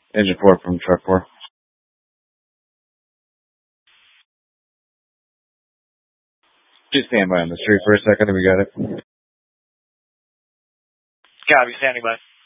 Engine 4 from truck 4. Just stand by on the street for a second and we got it. Copy, standing by.